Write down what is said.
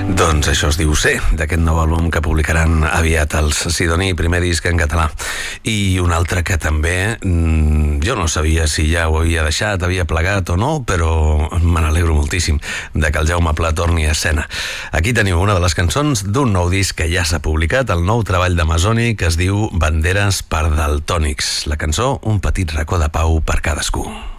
Doncs això es diu Ser, d'aquest nou àlbum que publicaran aviat els Sidoní, primer disc en català. I un altre que també jo no sabia si ja ho havia deixat, havia plegat o no, però me n'alegro moltíssim de que el Jaume Pla torni a escena. Aquí teniu una de les cançons d'un nou disc que ja s'ha publicat, el nou treball d'Amazoni, que es diu Banderes per Daltònics. La cançó, Un petit racó de pau per cadascú.